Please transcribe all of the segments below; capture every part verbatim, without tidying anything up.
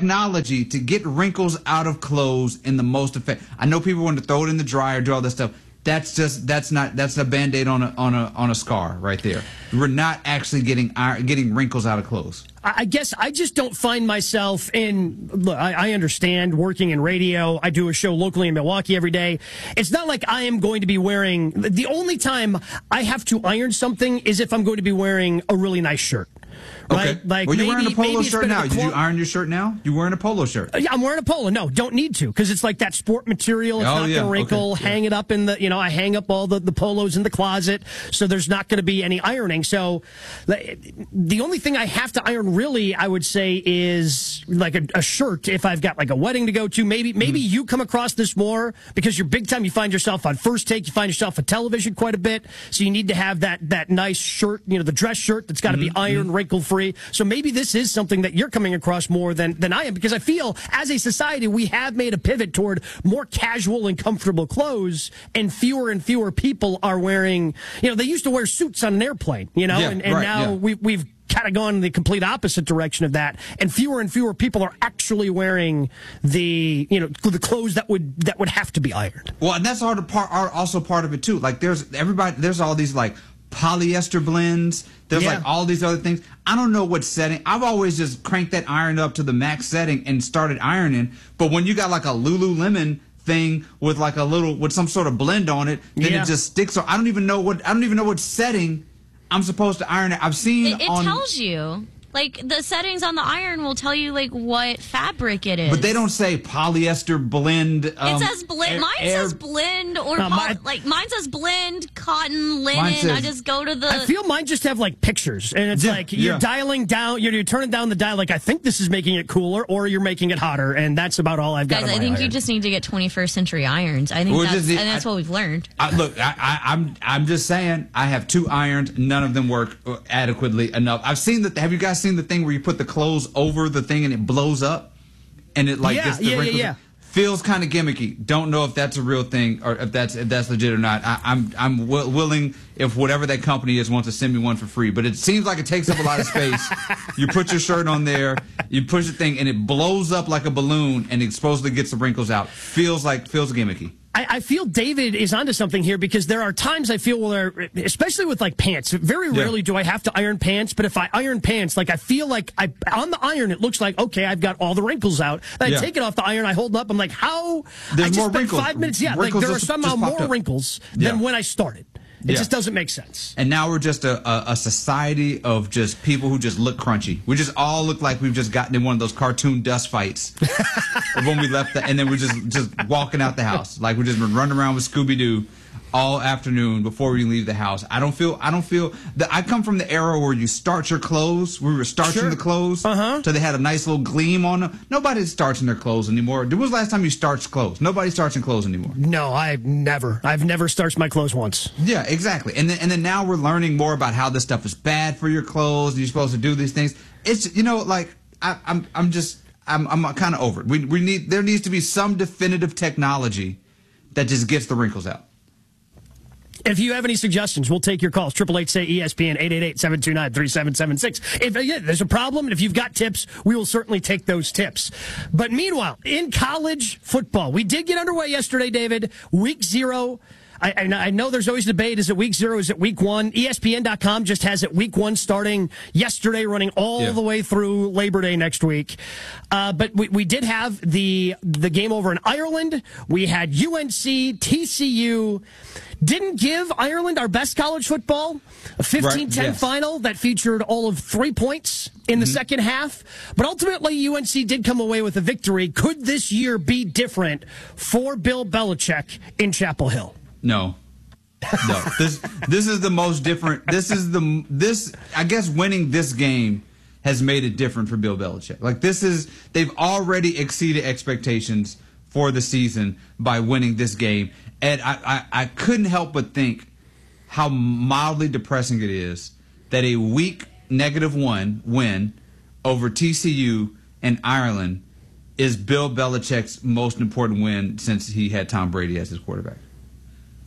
technology to get wrinkles out of clothes in the most effective. I know people want to throw it in the dryer, do all this stuff. That's just that's not that's a Band-Aid on a on a on a scar right there. We're not actually getting iron, getting wrinkles out of clothes. I guess I just don't find myself in. Look, I, I understand working in radio. I do a show locally in Milwaukee every day. It's not like I am going to be wearing. The only time I have to iron something is if I'm going to be wearing a really nice shirt. Right? Okay. Like well, you're maybe, wearing a polo shirt now. Did you iron your shirt now? You're wearing a polo shirt. Yeah, I'm wearing a polo. No, don't need to, because it's like that sport material. It's oh, not yeah. going to wrinkle. Okay. Hang yeah. it up in the, you know, I hang up all the, the polos in the closet, so there's not going to be any ironing. So the only thing I have to iron, really, I would say, is like a, a shirt if I've got like a wedding to go to. Maybe maybe mm. you come across this more because you're big time. You find yourself on First Take. You find yourself on television quite a bit. So you need to have that, that nice shirt, you know, the dress shirt that's got to mm-hmm. be ironed, mm-hmm. wrinkle-free. So maybe this is something that you're coming across more than, than I am, because I feel as a society we have made a pivot toward more casual and comfortable clothes, and fewer and fewer people are wearing, you know, they used to wear suits on an airplane, you know, yeah, and, and right, now yeah. we, we've kind of gone in the complete opposite direction of that, and fewer and fewer people are actually wearing the, you know, the clothes that would that would have to be ironed. Well, and that's all the part, also part of it too. Like there's everybody, there's all these like polyester blends. There's yeah. like all these other things. I don't know what setting. I've always just cranked that iron up to the max setting and started ironing. But when you got like a Lululemon thing with like a little with some sort of blend on it, then yeah. it just sticks. So I don't even know what I don't even know what setting I'm supposed to iron it. I've seen it, it on, tells you. Like, the settings on the iron will tell you, like, what fabric it is. But they don't say polyester blend. Um, it says blend. Air, mine air, says blend or, uh, poly, my, like, mine says blend, cotton, linen. says, I just go to the... I feel mine just have, like, pictures. And it's yeah, like, you're yeah. dialing down, you're, you're turning down the dial, like, I think this is making it cooler, or you're making it hotter. And that's about all I've got. Guys, on I my think iron. you just need to get twenty-first century irons. I think Well, that's, just, and that's I, what we've learned. I, look, I, I, I'm I'm just saying, I have two irons. None of them work adequately enough. I've seen that. Have you guys seen the thing where you put the clothes over the thing and it blows up, and it like yeah, gets the yeah, wrinkles? Yeah, yeah. Feels kind of gimmicky. Don't know if that's a real thing or if that's if that's legit or not. I, I'm I'm w- willing if whatever that company is wants to send me one for free. But it seems like it takes up a lot of space. You put your shirt on there, you push the thing, and it blows up like a balloon, and it supposedly gets the wrinkles out. Feels like feels gimmicky. I, I feel David is onto something here, because there are times I feel where, especially with like pants, very rarely yeah. do I have to iron pants. But if I iron pants, like I feel like I on the iron, it looks like, okay, I've got all the wrinkles out. Then yeah. I take it off the iron, I hold it up, I'm like, how? There's I just more spent wrinkles. five minutes. Yeah, Wrinkles like there just, are somehow more up. wrinkles yeah. than when I started. It yeah. just doesn't make sense. And now we're just a, a, a society of just people who just look crunchy. We just all look like we've just gotten in one of those cartoon dust fights when we left, the, and then we're just, just walking out the house. Like we've just been running around with Scooby-Doo all afternoon before we leave the house. I don't feel, I don't feel, that I come from the era where you starch your clothes. We were starching Sure. the clothes. Uh-huh. So they had a nice little gleam on them. Nobody's starching their clothes anymore. When was the last time you starched clothes? Nobody's starching clothes anymore. No, I've never. I've never starched my clothes once. Yeah, exactly. And then, and then now we're learning more about how this stuff is bad for your clothes. You're supposed to do these things. It's, you know, like, I, I'm, I'm just, I'm, I'm kind of over it. We, we need, there needs to be some definitive technology that just gets the wrinkles out. If you have any suggestions, we'll take your calls. Triple eight say E S P N, eight eight eight, seven two nine, three seven seven six. If yeah, there's a problem, and if you've got tips, we will certainly take those tips. But meanwhile, in college football, we did get underway yesterday, David. Week zero. I, I know there's always debate. Is it week zero? Is it week one? E S P N dot com just has it week one starting yesterday, running all yeah. the way through Labor Day next week. Uh, but we, we did have the the game over in Ireland. We had U N C, T C U. Didn't give Ireland our best college football. A fifteen ten right, yes. final that featured all of three points in the mm-hmm. second half. But ultimately, U N C did come away with a victory. Could this year be different for Bill Belichick in Chapel Hill? No. No. This this is the most different. This is the this I guess winning this game has made it different for Bill Belichick. Like this is they've already exceeded expectations for the season by winning this game. And I, I, I couldn't help but think how mildly depressing it is that a weak negative one win over T C U and Ireland is Bill Belichick's most important win since he had Tom Brady as his quarterback.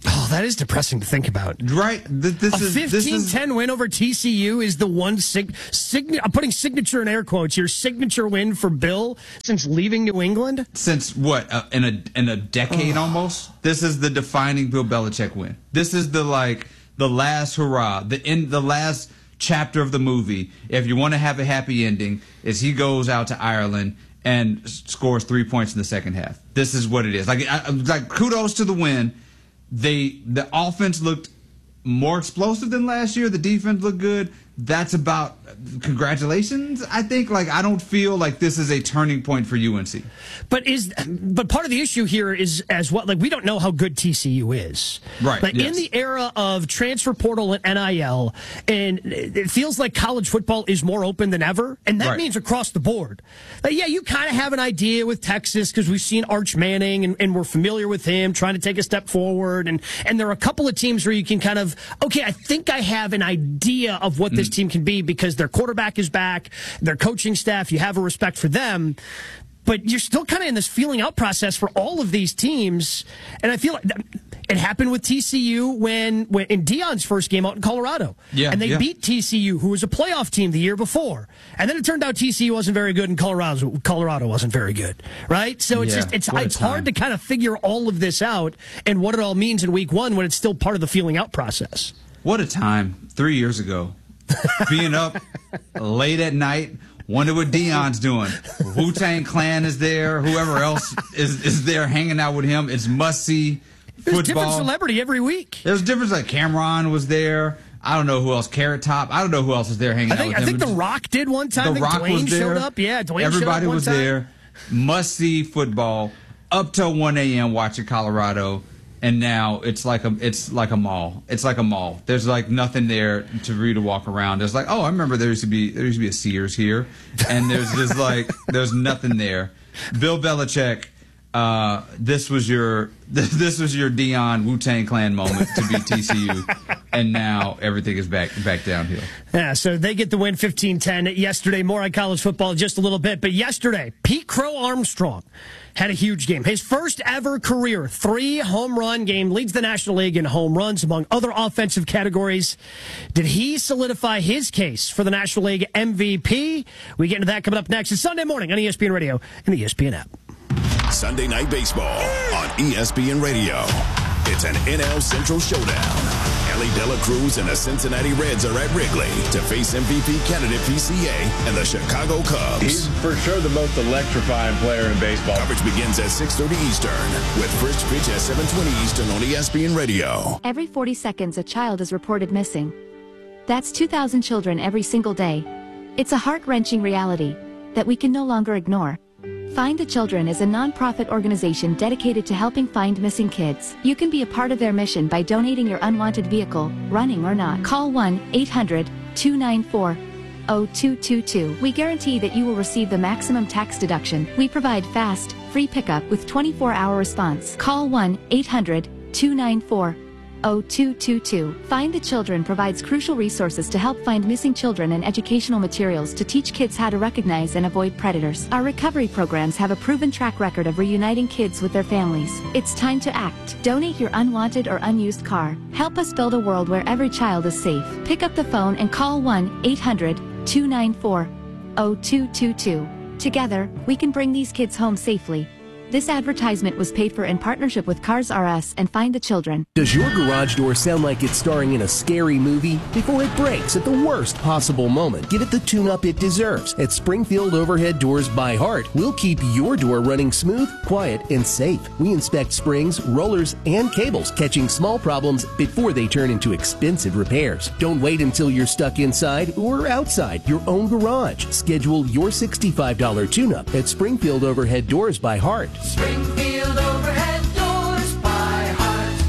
Oh, that is depressing to think about. Right? Th- this a is fifteen ten is, win over T C U is the one sig- sign- I'm putting signature in air quotes. Your signature win for Bill since leaving New England? Since what? Uh, in a in a decade oh. almost. This is the defining Bill Belichick win. This is the like the last hurrah, the end, the last chapter of the movie. If you want to have a happy ending, is he goes out to Ireland and scores three points in the second half. This is what it is. Like I, like kudos to the win. They the offense looked more explosive than last year. The defense looked good. That's about congratulations. I think like I don't feel like this is a turning point for U N C. But is but part of the issue here is as well like we don't know how good T C U is. Right. Like yes. in the era of transfer portal and N I L, and it feels like college football is more open than ever, and that right. means across the board. Like, yeah, you kind of have an idea with Texas because we've seen Arch Manning and, and we're familiar with him trying to take a step forward, and and there are a couple of teams where you can kind of okay, I think I have an idea of what this team can be because their quarterback is back, their coaching staff, you have a respect for them, but you're still kind of in this feeling out process for all of these teams, and I feel like it happened with T C U when, when in Deion's first game out in Colorado, yeah, and they yeah. beat T C U, who was a playoff team the year before, and then it turned out T C U wasn't very good and Colorado Colorado wasn't very good, right? So it's yeah, just it's it's hard to kind of figure all of this out and what it all means in week one when it's still part of the feeling out process. What a time three years ago. Being up late at night, wonder what Deion's doing. Wu-Tang Clan is there. Whoever else is, is there hanging out with him. It's must-see football. There's a different celebrity every week. There's difference. Like Cameron was there. I don't know who else. Carrot Top. I don't know who else was there hanging I think, out with I him. think The Rock did one time. The I think Rock Dwayne was there. showed up. Yeah, Dwayne Everybody showed up one was time. there. Must-see football up till one a.m. watching Colorado. And now it's like a it's like a mall. It's like a mall. There's like nothing there to for you to walk around. There's like, oh, I remember there used to be there used to be a Sears here, and there's just like there's nothing there. Bill Belichick, uh, this was your this, this was your Deion Wu-Tang Clan moment to beat T C U, and now everything is back back downhill. Yeah, so they get the win fifteen ten yesterday. More on college football in just a little bit, but yesterday, Pete Crow Armstrong had a huge game. His first ever career three home run game, leads the National League in home runs among other offensive categories. Did he solidify his case for the National League M V P? We get into that coming up next. It's Sunday morning on E S P N Radio and the E S P N app. Sunday Night Baseball on E S P N Radio. It's an N L Central showdown. Ellie De La Cruz and the Cincinnati Reds are at Wrigley to face M V P candidate P C A and the Chicago Cubs. He's for sure the most electrifying player in baseball. Coverage begins at six thirty Eastern with first pitch at seven twenty Eastern on E S P N Radio. Every forty seconds, a child is reported missing. That's two thousand children every single day. It's a heart-wrenching reality that we can no longer ignore. Find the Children is a non-profit organization dedicated to helping find missing kids. You can be a part of their mission by donating your unwanted vehicle, running or not. Call one eight hundred two nine four oh two two two. We guarantee that you will receive the maximum tax deduction. We provide fast, free pickup with twenty-four hour response. Call one eight hundred two nine four oh two two two. Find the Children provides crucial resources to help find missing children and educational materials to teach kids how to recognize and avoid predators. Our recovery programs have a proven track record of reuniting kids with their families. It's time to act. Donate your unwanted or unused car. Help us build a world where every child is safe. Pick up the phone and call one eight hundred two nine four oh two two two. Together, we can bring these kids home safely. This advertisement was paid for in partnership with Cars R Us and Find the Children. Does your garage door sound like it's starring in a scary movie? Before it breaks at the worst possible moment, give it the tune-up it deserves. At Springfield Overhead Doors by Heart, we'll keep your door running smooth, quiet, and safe. We inspect springs, rollers, and cables, catching small problems before they turn into expensive repairs. Don't wait until you're stuck inside or outside your own garage. Schedule your sixty-five dollars tune-up at Springfield Overhead Doors by Heart. Springfield Overhead Doors by Heart.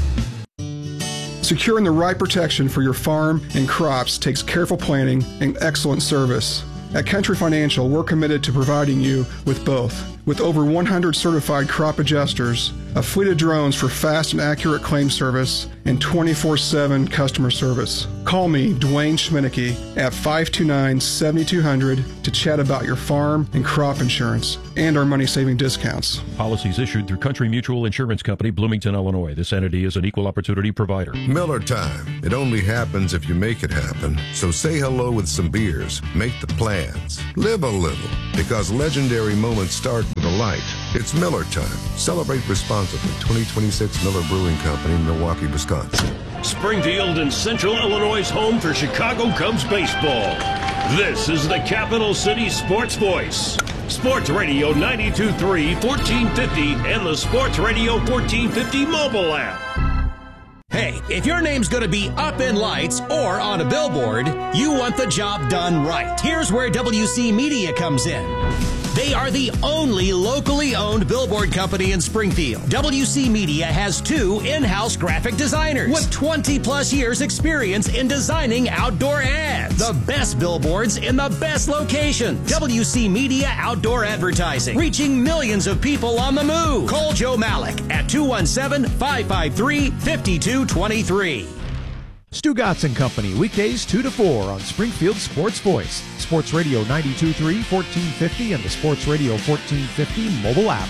Securing the right protection for your farm and crops takes careful planning and excellent service. At Country Financial, we're committed to providing you with both. With over one hundred certified crop adjusters, a fleet of drones for fast and accurate claim service, and twenty-four seven customer service. Call me, Dwayne Schminicki, at five two nine, seven two zero zero to chat about your farm and crop insurance and our money-saving discounts. Policies issued through Country Mutual Insurance Company, Bloomington, Illinois. This entity is an equal opportunity provider. Miller time. It only happens if you make it happen. So say hello with some beers. Make the plans. Live a little. Because legendary moments start with a light. It's Miller time. Celebrate responsibly. twenty twenty-six Miller Brewing Company, Milwaukee, Wisconsin. Springfield and Central Illinois' home for Chicago Cubs baseball. This is the Capital City Sports Voice. Sports Radio ninety-two point three, fourteen fifty, and the Sports Radio fourteen fifty mobile app. Hey, if your name's going to be up in lights or on a billboard, you want the job done right. Here's where W C Media comes in. They are the only locally owned billboard company in Springfield. W C Media has two in-house graphic designers with twenty plus years experience in designing outdoor ads. The best billboards in the best locations. W C Media Outdoor Advertising, reaching millions of people on the move. Call Joe Malik at two one seven, five five three, five two two three. Stu Gatz and Company, weekdays two to four on Springfield Sports Voice, Sports Radio ninety-two point three, fourteen fifty, and the Sports Radio fourteen fifty mobile app.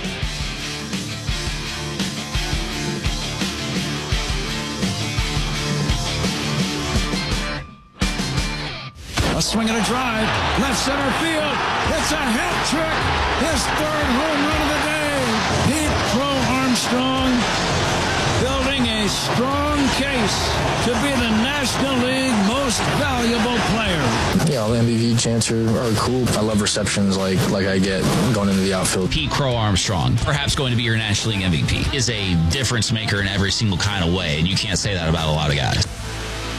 A swing and a drive, left center field. It's a hat trick. His third home run of the day. Pete Crow Armstrong building a strong case to be the National League most valuable player. You know, the M V P chants are, are cool. I love receptions like like I get going into the outfield. Pete Crow Armstrong, perhaps going to be your National League M V P, is a difference maker in every single kind of way, and you can't say that about a lot of guys.